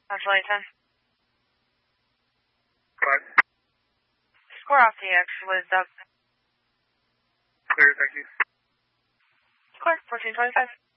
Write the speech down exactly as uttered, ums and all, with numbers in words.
Actually, ten. Five. Square off T X with Doug. Clear, thank you. Square, fourteen twenty-five.